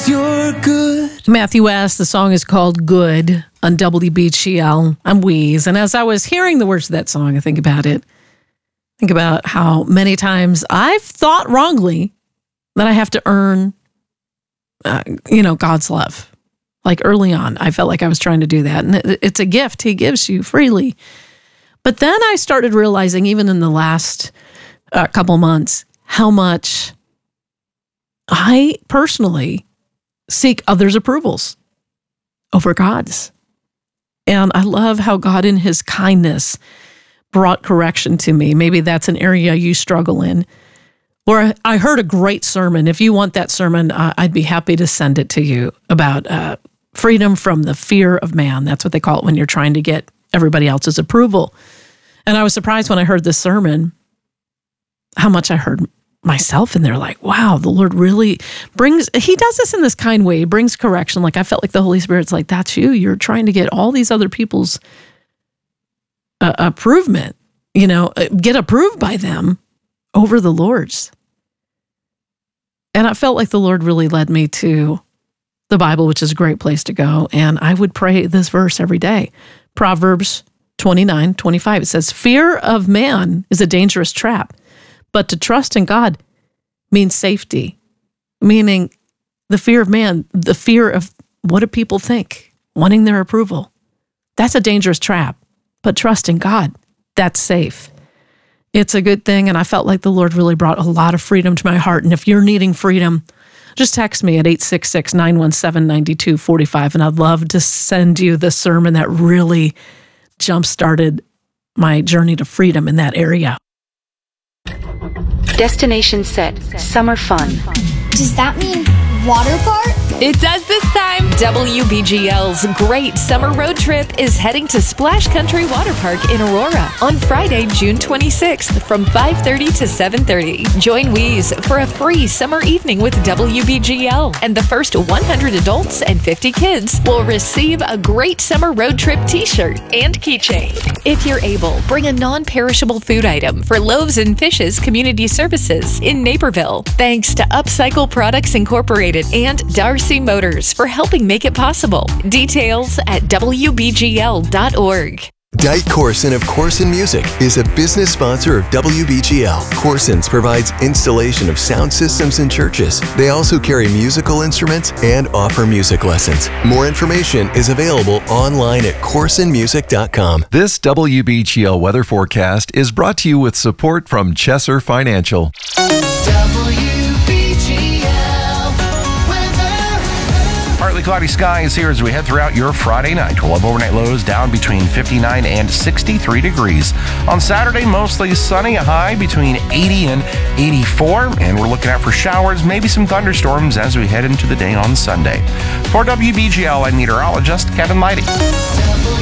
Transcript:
you're good. Matthew West, the song is called Good on WBGL. I'm Wheeze. And as I was hearing the words of that song, I think about it. Think about how many times I've thought wrongly that I have to earn, God's love. Like early on, I felt like I was trying to do that. And it's a gift he gives you freely. But then I started realizing, even in the last couple months, how much I personally seek others' approvals over God's. And I love how God in his kindness brought correction to me. Maybe that's an area you struggle in. Or I heard a great sermon. If you want that sermon, I'd be happy to send it to you about freedom from the fear of man. That's what they call it when you're trying to get everybody else's approval. And I was surprised when I heard this sermon, how much I heard myself in there, like, wow, the Lord really he does this in this kind way. He brings correction. Like I felt like the Holy Spirit's like, that's you. You're trying to get all these other people's approvement, get approved by them over the Lord's. And I felt like the Lord really led me to the Bible, which is a great place to go. And I would pray this verse every day. Proverbs 29:25. It says, fear of man is a dangerous trap, but to trust in God means safety. Meaning the fear of man, the fear of what do people think, wanting their approval. That's a dangerous trap, but trust in God, that's safe. It's a good thing, and I felt like the Lord really brought a lot of freedom to my heart. And if you're needing freedom, just text me at 866-917-9245, and I'd love to send you the sermon that really jump-started my journey to freedom in that area. Destination set, summer fun. Does that mean water park? It does this time. WBGL's Great Summer Road Trip is heading to Splash Country Water Park in Aurora on Friday, June 26th from 5:30 to 7:30. Join Wheeze for a free summer evening with WBGL, and the first 100 adults and 50 kids will receive a Great Summer Road Trip t-shirt and keychain. If you're able, bring a non-perishable food item for Loaves and Fishes Community Services in Naperville. Thanks to Upcycle Products Incorporated and Darcy Motors for helping make it possible. Details at WBGL.org. Dyke Corson of Corson Music is a business sponsor of WBGL. Corson's provides installation of sound systems in churches. They also carry musical instruments and offer music lessons. More information is available online at corsonmusic.com. This WBGL weather forecast is brought to you with support from Chesser Financial. Partly cloudy skies here as we head throughout your Friday night. We'll have overnight lows down between 59 and 63 degrees. On Saturday, mostly sunny, a high between 80 and 84. And we're looking out for showers, maybe some thunderstorms as we head into the day on Sunday. For WBGL, I'm meteorologist Kevin Leidy.